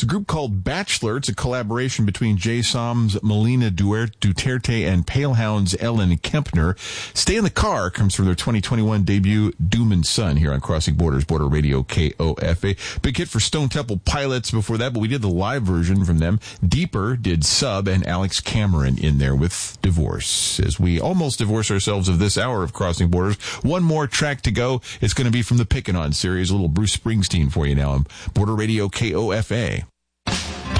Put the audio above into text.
It's a group called Bachelor. It's a collaboration between Jay Som's Melina Duterte and Palehound's Ellen Kempner. Stay in the Car comes from their 2021 debut, Doom and Son, here on Crossing Borders, Border Radio KOFA. Big hit for Stone Temple Pilots before that, but we did the live version from them. Deeper did Sub, and Alex Cameron in there with Divorce. As we almost divorce ourselves of this hour of Crossing Borders, one more track to go. It's going to be from the Pickin' On series, a little Bruce Springsteen for you now on Border Radio KOFA.